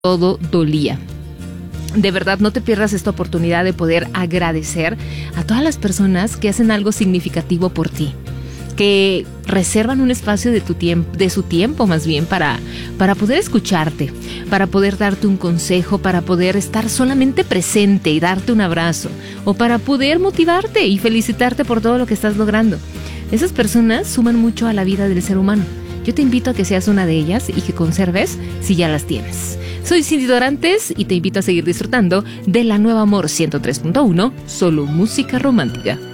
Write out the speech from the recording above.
todo dolía. De verdad, no te pierdas esta oportunidad de poder agradecer a todas las personas que hacen algo significativo por ti, que reservan un espacio de su tiempo más bien para poder escucharte, para poder darte un consejo, para poder estar solamente presente y darte un abrazo, o para poder motivarte y felicitarte por todo lo que estás logrando. Esas personas suman mucho a la vida del ser humano. Yo te invito a que seas una de ellas y que conserves si ya las tienes. Soy Cindy Dorantes y te invito a seguir disfrutando de la Nueva Amor 103.1, solo música romántica.